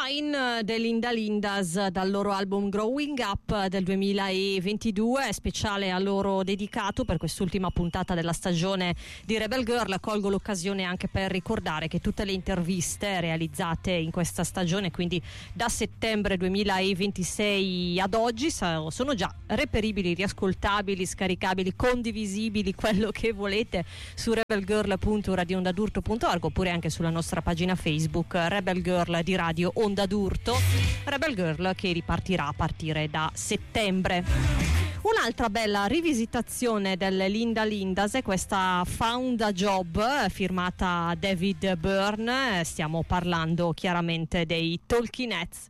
Line dell'Inda Lindas dal loro album Growing Up del 2022, speciale a loro dedicato per quest'ultima puntata della stagione di Rebel Girl. Colgo l'occasione anche per ricordare che tutte le interviste realizzate in questa stagione, quindi da settembre 2026 ad oggi, sono già reperibili, riascoltabili, scaricabili, condivisibili, quello che volete, su rebelgirl.radioondadurto.org oppure anche sulla nostra pagina Facebook Rebel Girl di Radio Onda d'Urto. Rebel Girl che ripartirà a partire da settembre. Un'altra bella rivisitazione dell'Inda Lindas è questa Found a Job, firmata David Byrne. Stiamo parlando chiaramente dei Talking Heads.